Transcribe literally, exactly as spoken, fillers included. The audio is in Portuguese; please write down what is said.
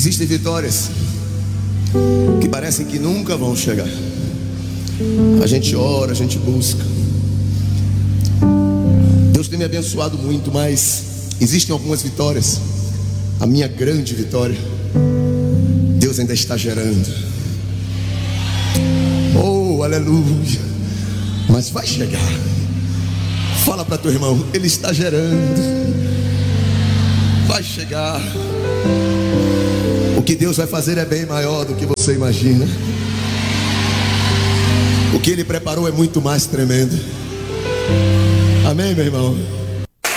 Existem vitórias que parecem que nunca vão chegar. A gente ora, a gente busca. Deus tem me abençoado muito, mas existem algumas vitórias. A minha grande vitória, Deus ainda está gerando. Oh, aleluia. Mas vai chegar. Fala para teu irmão, Ele está gerando. Vai chegar. O que Deus vai fazer é bem maior do que você imagina. O que Ele preparou é muito mais tremendo. Amém, meu irmão?